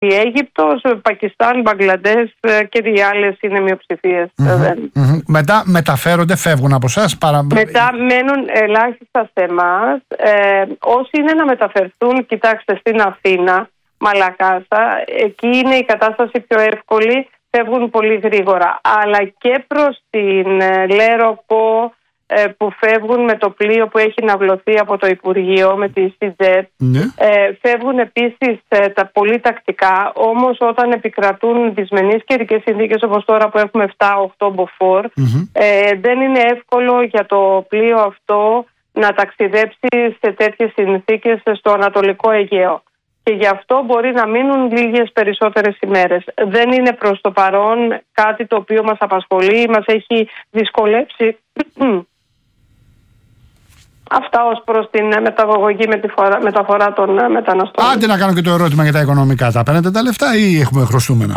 η Αίγυπτος, Πακιστάν, Μπαγκλαντές και οι άλλες είναι μειοψηφίες. Μετά μεταφέρονται, φεύγουν από εσάς? Μετά μένουν ελάχιστα σε εμάς. Όσοι είναι να μεταφερθούν, κοιτάξτε, στην Αθήνα, Μαλακάσα, εκεί είναι η κατάσταση πιο εύκολη, φεύγουν πολύ γρήγορα. Αλλά και προς την Λέροπο, που φεύγουν με το πλοίο που έχει ναυλωθεί από το Υπουργείο με τη CJet, φεύγουν επίσης τα πολύ τακτικά. Όμως όταν επικρατούν δυσμενείς καιρικές συνθήκες όπως τώρα που έχουμε 7-8 μποφόρ, δεν είναι εύκολο για το πλοίο αυτό να ταξιδέψει σε τέτοιες συνθήκες στο Ανατολικό Αιγαίο. Και γι' αυτό μπορεί να μείνουν λίγες περισσότερες ημέρες. Δεν είναι προς το παρόν κάτι το οποίο μας απασχολεί, μας έχει δυσκολέψει. Αυτά ως προς την μεταγωγή μεταφορά των μεταναστών. Άντε να κάνω και το ερώτημα για τα οικονομικά. Τα παίρνετε τα λεφτά ή έχουμε χρωστούμενα?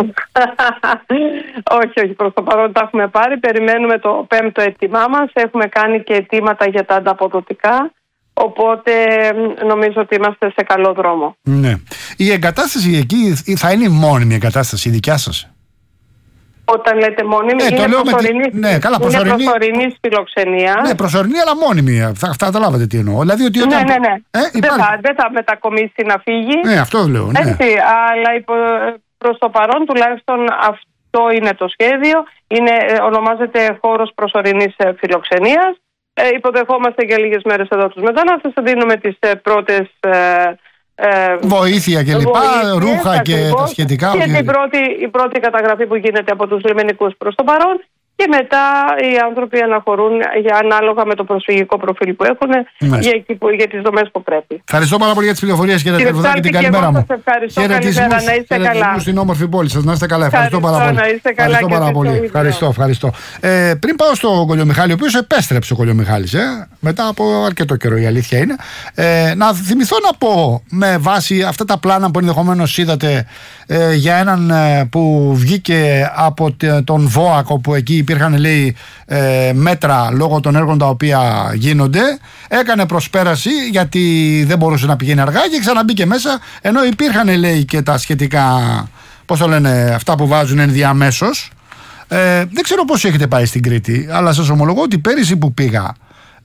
Όχι, προς το παρόν τα έχουμε πάρει. Περιμένουμε το 5ο αίτημά μας. Έχουμε κάνει και αιτήματα για τα ανταποδοτικά. Οπότε νομίζω ότι είμαστε σε καλό δρόμο. Ναι. Η εγκατάσταση εκεί θα είναι η μόνιμη εγκατάσταση, η δικιά σας? Όταν λέτε μόνιμη, είναι προσωρινής φιλοξενία. Ναι, προσωρινή αλλά μόνιμη. Θα καταλάβατε τι εννοώ. Δηλαδή ότι όταν... Δεν θα μετακομίσει να φύγει. Ναι, αυτό λέω. Ναι. Έτσι, αλλά προς το παρόν τουλάχιστον αυτό είναι το σχέδιο. Ονομάζεται χώρος προσωρινής φιλοξενίας. Υποδεχόμαστε για λίγες μέρες εδώ τους μετανάστες. Δίνουμε τις πρώτες... βοήθεια και λοιπά, ρούχα και τα σχετικά. Και η πρώτη καταγραφή που γίνεται από τους λιμενικούς προς το παρόν. Και μετά οι άνθρωποι αναχωρούν ανάλογα με το προσφυγικό προφίλ που έχουν για τις δομές που πρέπει. Ευχαριστώ πάρα πολύ για τις πληροφορίες και την καλημέρα μου. Καλημέρα, να είστε καλά. Στην όμορφη πόλη σας, να είστε καλά. Ευχαριστώ πάρα πολύ. Ευχαριστώ. Πριν πάω στο Κολιομιχάλη, ο οποίος επέστρεψε ο Κολιομιχάλης μετά από αρκετό καιρό, η αλήθεια είναι, να θυμηθώ να πω με βάση αυτά τα πλάνα που ενδεχομένως είδατε για έναν που βγήκε από τον ΒΟΑΚ, όπου εκεί υπήρχαν, λέει, μέτρα λόγω των έργων τα οποία γίνονται, έκανε προσπέραση γιατί δεν μπορούσε να πηγαίνει αργά και ξαναμπήκε μέσα, ενώ υπήρχαν, λέει, και τα σχετικά, πώς το λένε, αυτά που βάζουν ενδιαμέσως. Δεν ξέρω πώς έχετε πάει στην Κρήτη, αλλά σας ομολογώ ότι πέρυσι που πήγα,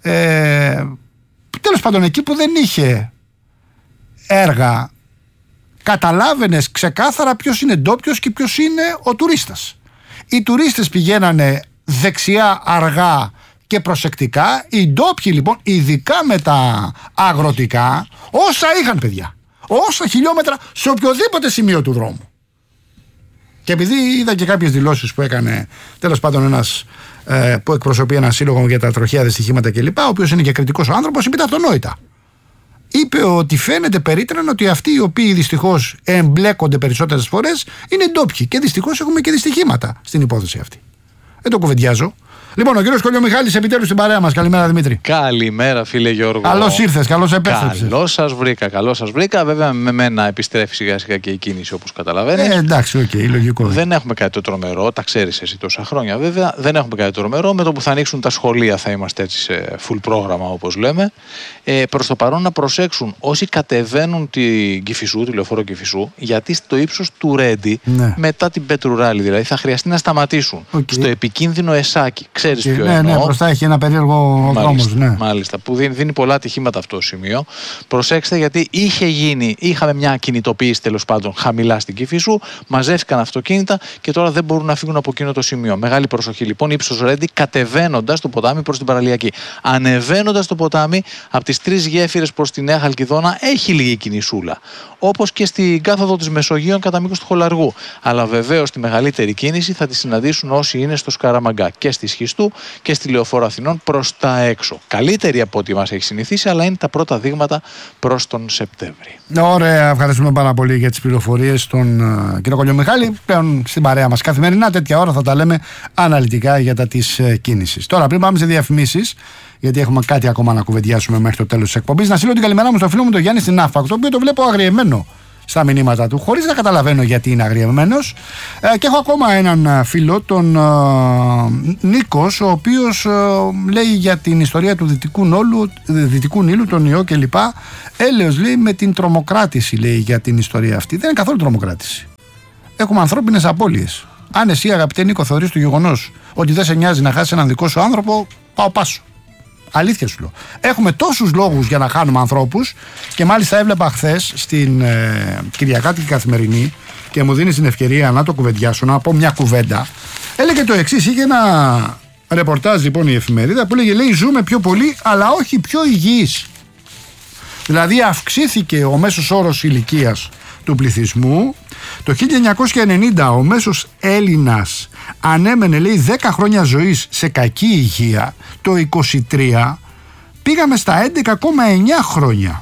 τέλος πάντων εκεί που δεν είχε έργα, καταλάβαινες ξεκάθαρα ποιος είναι ντόπιος και ποιος είναι ο τουρίστας. Οι τουρίστες πηγαίνανε δεξιά, αργά και προσεκτικά. Οι ντόπιοι λοιπόν, ειδικά με τα αγροτικά, όσα είχαν, παιδιά, όσα χιλιόμετρα σε οποιοδήποτε σημείο του δρόμου. Και επειδή είδα και κάποιες δηλώσεις που έκανε τέλος πάντων ένας που εκπροσωπεί ένα σύλλογο για τα τροχαία δυστυχήματα κλπ., ο οποίος είναι και κριτικός ο άνθρωπος, είπε τα αυτονόητα. Είπε ότι φαίνεται περίτρανα ότι αυτοί οι οποίοι δυστυχώς εμπλέκονται περισσότερες φορές είναι ντόπιοι. Και δυστυχώς έχουμε και δυστυχήματα στην υπόθεση αυτή. Δεν το κουβεντιάζω. Λοιπόν, ο κύριος Κολιομιχάλης επιτέλους στην παρέα μας. Καλημέρα, Δημήτρη. Καλημέρα, φίλε Γιώργο. Καλώς ήρθες, καλώς επέστρεψες. Καλώς σας βρήκα. Βέβαια, με μένα επιστρέφει σιγά-σιγά και η κίνηση, όπως καταλαβαίνεις. Εντάξει, λογικό. Δεν έχουμε κάτι το τρομερό, τα ξέρεις εσύ τόσα χρόνια βέβαια. Δεν έχουμε κάτι το τρομερό. Με το που θα ανοίξουν τα σχολεία θα είμαστε έτσι σε full πρόγραμμα, όπως λέμε. Προς το παρόν να προσέξουν όσοι κατεβαίνουν την Κηφισού, τη λεωφόρο Κηφισού, γιατί στο ύψος του Ρέντι, μετά την Πετρουράλη δηλαδή, θα χρειαστεί να σταματήσουν. Στο επικίνδυνο Εσάκι. Ξέρεις ποιο εννοώ. Ναι, μπροστά έχει ένα περίεργο δρόμος. Μάλιστα, που δίνει πολλά ατυχήματα αυτό το σημείο. Προσέξτε, γιατί είχαμε μια κινητοποίηση τέλος πάντων χαμηλά στην Κηφισού, μαζεύτηκαν αυτοκίνητα και τώρα δεν μπορούν να φύγουν από εκείνο το σημείο. Μεγάλη προσοχή λοιπόν, ύψος Ρέντι, κατεβαίνοντας το ποτάμι προς την Παραλιακή. Ανεβαίνοντας το ποτάμι από τις 3 γέφυρες προς τη Νέα Χαλκιδόνα έχει λίγη κινησούλα. Όπως και στην κάθοδο της Μεσογείων κατά μήκος του Χολαργού. Αλλά βεβαίως τη μεγαλύτερη κίνηση θα τη συναντήσουν όσοι είναι στο Σκαραμαγκά και στη Σχιστού και στη Λεωφόρο Αθηνών προς τα έξω. Καλύτερη από ό,τι μας έχει συνηθίσει, αλλά είναι τα πρώτα δείγματα προς τον Σεπτέμβρη. Ωραία, ευχαριστούμε πάρα πολύ για τις πληροφορίες στον κύριο Κολιομιχάλη. Πλέον στην παρέα μας καθημερινά, τέτοια ώρα θα τα λέμε αναλυτικά για τα της κίνησης. Τώρα, πριν πάμε σε διαφημίσεις, γιατί έχουμε κάτι ακόμα να κουβεντιάσουμε μέχρι το τέλος της εκπομπής, να στείλω την καλημέρα μου στο φίλο μου τον Γιάννη στην Άφα, το οποίο το βλέπω αγριεμένο στα μηνύματα του, χωρίς να καταλαβαίνω γιατί είναι αγριεμένος. Και έχω ακόμα έναν φίλο, τον Νίκος, ο οποίος λέει για την ιστορία του Δυτικού Νείλου, τον ιό κλπ. Έλεος, λέει, με την τρομοκράτηση, λέει, για την ιστορία αυτή. Δεν είναι καθόλου τρομοκράτηση. Έχουμε ανθρώπινες απώλειες. Αν εσύ, αγαπητέ Νίκο, θεωρείς το γεγονός ότι δεν σε νοιάζει να χάσεις έναν δικό σου άνθρωπο, πάω πάσου. Αλήθεια σου λέω. Έχουμε τόσους λόγους για να χάνουμε ανθρώπους, και μάλιστα έβλεπα χθες στην Κυριακάτικη Καθημερινή και μου δίνει την ευκαιρία να το κουβεντιάσω, να πω μια κουβέντα. Έλεγε το εξής: είχε ένα ρεπορτάζ λοιπόν η εφημερίδα που έλεγε, λέει, ζούμε πιο πολύ αλλά όχι πιο υγιείς. Δηλαδή αυξήθηκε ο μέσος όρος ηλικίας του πληθυσμού. Το 1990 ο μέσος Έλληνας ανέμενε, λέει, 10 χρόνια ζωής σε κακή υγεία. Το 23 πήγαμε στα 11,9 χρόνια.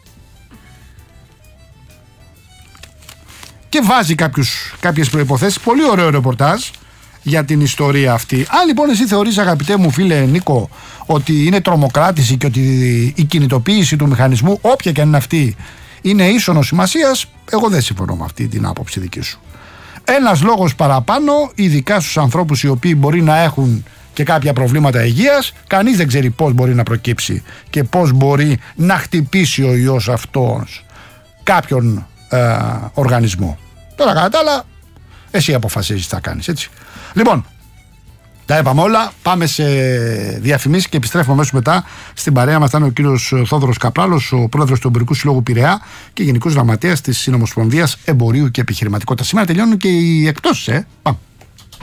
Και βάζει κάποιες προϋποθέσεις. Πολύ ωραίο ρεπορτάζ για την ιστορία αυτή. Αν λοιπόν εσύ θεωρείς, αγαπητέ μου φίλε Νίκο, ότι είναι τρομοκράτηση και ότι η κινητοποίηση του μηχανισμού, όποια και αν είναι αυτή, είναι ίσονος σημασίας, εγώ δεν συμφωνώ με αυτή την άποψη δική σου. Ένας λόγος παραπάνω, ειδικά στους ανθρώπους οι οποίοι μπορεί να έχουν και κάποια προβλήματα υγείας, κανείς δεν ξέρει πώς μπορεί να προκύψει και πώς μπορεί να χτυπήσει ο ιός αυτός κάποιον οργανισμό. Τώρα κατά τα άλλα, εσύ αποφασίζεις τι θα κάνεις, έτσι. Λοιπόν, τα είπαμε όλα. Πάμε σε διαφημίσεις και επιστρέφουμε αμέσως μετά. Στην παρέα μας θα είναι ο κύριος Θόδωρος Καπράλος, ο πρόεδρος του Εμπορικού Συλλόγου Πειραιά και γενικός γραμματέας της Συνομοσπονδίας Εμπορίου και Επιχειρηματικότητας. Σήμερα τελειώνουν και οι εκπτώσεις, Πάμε.